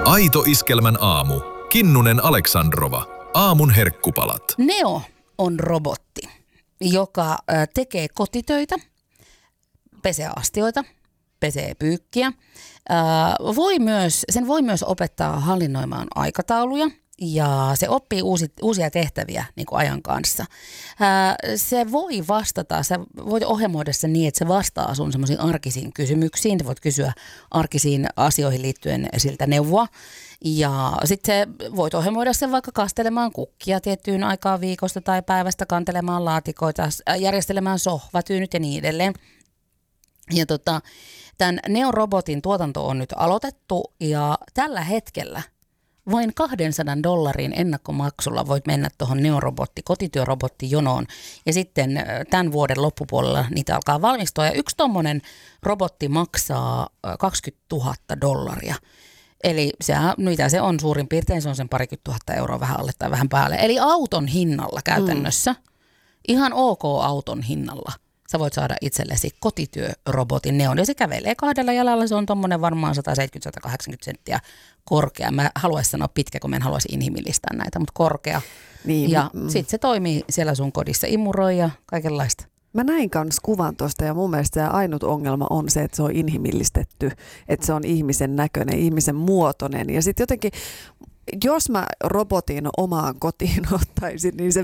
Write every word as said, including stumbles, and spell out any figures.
Aito Iskelmän aamu. Kinnunen Aleksandrova. Aamun herkkupalat. Neo on robotti, joka tekee kotitöitä, pesee astioita, pesee pyykkiä. Voi myös, sen voi myös opettaa hallinnoimaan aikatauluja. Ja se oppii uusi, uusia tehtäviä niin kuin ajan kanssa. Ää, se voi vastata, sä voit ohjelmoida sen niin, että se vastaa sun semmoisiin arkisiin kysymyksiin. Sä voit kysyä arkisiin asioihin liittyen siltä neuvoa. Ja sitten voit ohjelmoida sen vaikka kastelemaan kukkia tiettyyn aikaan viikosta tai päivästä, kantelemaan laatikoita, järjestelemään sohvatyynyt ja niin edelleen. Ja tota, tämän Neo-robotin tuotanto on nyt aloitettu ja tällä hetkellä vain kahdensadan dollarin ennakkomaksulla voit mennä tuohon Neorobotti, kotityörobotti-jonoon ja sitten tämän vuoden loppupuolella niitä alkaa valmistua. Ja yksi tommonen robotti maksaa kaksikymmentätuhatta dollaria. Eli se, mitä se on suurin piirtein, se on sen parikymmentä tuhatta euroa vähän alle tai vähän päälle. Eli auton hinnalla käytännössä, mm. ihan ok auton hinnalla. Sä voit saada itsellesi kotityörobotin Neon ja se kävelee kahdella jalalla. Se on tommonen varmaan sata seitsemänkymmentä kahdeksankymmentä senttiä korkea. Mä haluaisin sanoa pitkä, kun mä en haluaisi inhimillistää näitä, mutta korkea. Niin, ja mm. sitten se toimii siellä sun kodissa, imuroi ja kaikenlaista. Mä näin kans kuvan tuosta ja mun mielestä se ainut ongelma on se, että se on inhimillistetty, että se on ihmisen näköinen, ihmisen muotoinen ja sitten jotenkin jos mä robotin omaan kotiin ottaisin, niin se